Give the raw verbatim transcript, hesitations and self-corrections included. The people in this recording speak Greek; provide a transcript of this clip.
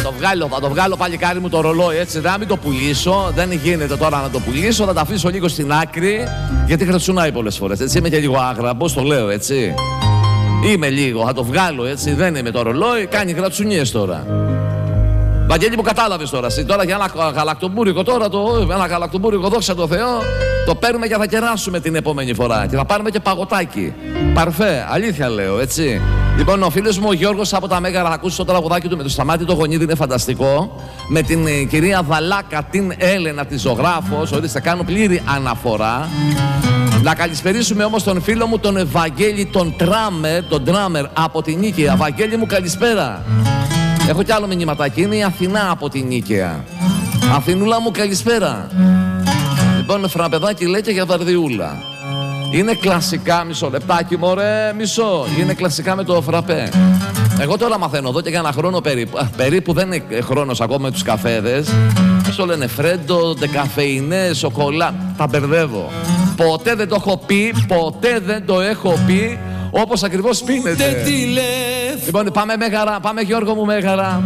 το βγάλω, θα το βγάλω παλικάρι μου το ρολόι, έτσι. Δεν μην το πουλήσω, δεν γίνεται τώρα να το πουλήσω. Θα τα αφήσω λίγο στην άκρη, γιατί χρετσουνάει πολλές φορές. Έτσι είμαι και λίγο άγραμπος, το λέω έτσι. Είμαι λίγο, θα το βγάλω έτσι. Δεν είμαι το ρολόι, κάνει κρατσουνιές τώρα. Βαγγέλη μου, κατάλαβες τώρα. Τώρα για ένα γαλακτομπούρικο, τώρα το, ένα γαλακτομπούρικο, δόξα τω Θεώ, το παίρνουμε και θα κεράσουμε την επόμενη φορά. Και θα πάρουμε και παγωτάκι. Παρφέ, αλήθεια λέω, έτσι. Λοιπόν, ο φίλος μου ο Γιώργος από τα Μέγαρα, θα ακούσει το τραγουδάκι του με το Σταμάτη το Γονίδι, είναι φανταστικό. Με την ε, κυρία Δαλάκα, την Έλενα, τη ζωγράφος, ότι θα κάνω πλήρη αναφορά. Να καλησπερίσουμε όμως τον φίλο μου τον Ευαγγέλη, τον Τράμερ, τον Τράμερ από την Νίκαια. Βαγγέλη μου, καλησπέρα. Έχω κι άλλο μηνυματάκι, είναι η Αθηνά από την Νίκαια. Αθηνούλα μου, καλησπέρα. Λοιπόν, φραπεδάκι λέει και για βαρδιούλα. Είναι κλασικά, μισό λεπτάκι μωρέ, μισό. Είναι κλασικά με το φραπέ. Εγώ τώρα μαθαίνω εδώ και για ένα χρόνο περίπου. Περίπου δεν είναι χρόνος ακόμα με τους καφέδες. Πώς το λένε, φρέντο, δεκαφεϊνέ, σοκολά. Τα μπερδεύω. Ποτέ δεν το έχω πει, ποτέ δεν το έχω πει όπως ακριβώς πίνεται. Λοιπόν, πάμε Μέγαρα, πάμε Γιώργο μου Μέγαρα.